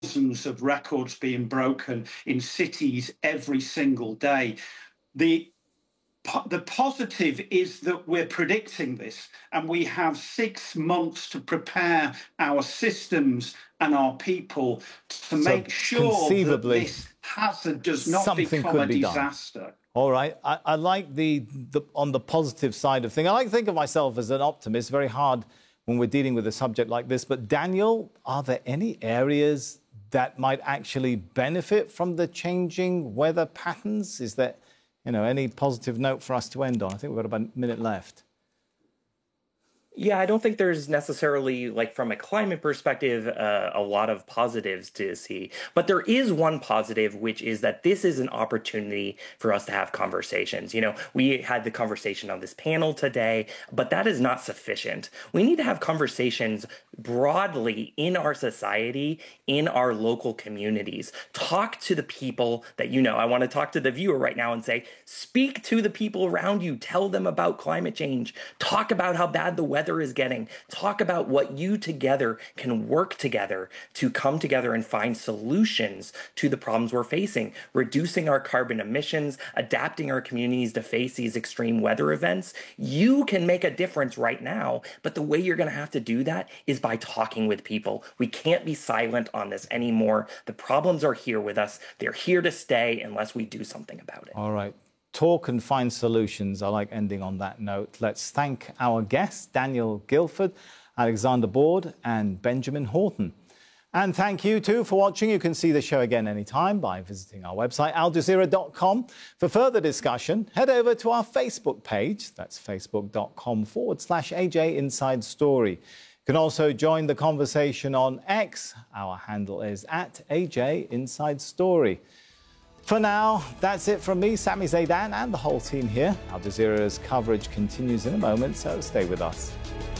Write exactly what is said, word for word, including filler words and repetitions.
thousands of records being broken in cities every single day. The The positive is that we're predicting this, and we have six months to prepare our systems and our people to so make sure that this hazard does not become a be disaster. Done. All right. I, I like the, the, on the positive side of things, I like to think of myself as an optimist. Very hard when we're dealing with a subject like this. But Daniel, are there any areas that might actually benefit from the changing weather patterns? Is there, you know, any positive note for us to end on? I think we've got about a minute left. Yeah, I don't think there's necessarily, like, from a climate perspective, uh, a lot of positives to see. But there is one positive, which is that this is an opportunity for us to have conversations. You know, we had the conversation on this panel today, but that is not sufficient. We need to have conversations broadly in our society, in our local communities. Talk to the people that you know. I want to talk to the viewer right now and say, speak to the people around you. Tell them about climate change. Talk about how bad the weather is getting. Talk about what you together can work together to come together and find solutions to the problems we're facing. Reducing our carbon emissions, adapting our communities to face these extreme weather events. You can make a difference right now, but the way you're going to have to do that is by talking with people. We can't be silent on this anymore. The problems are here with us. They're here to stay unless we do something about it. All right. Talk and find solutions. I like ending on that note. Let's thank our guests, Daniel Guilford, Alexander Borde, and Benjamin Horton. And thank you, too, for watching. You can see the show again anytime by visiting our website, al jazeera dot com. For further discussion, head over to our Facebook page. That's facebook.com forward slash AJ Inside Story. You can also join the conversation on X. Our handle is at A J Inside Story. For now, that's it from me, Sami Zeidan, and the whole team here. Al Jazeera's coverage continues in a moment, so stay with us.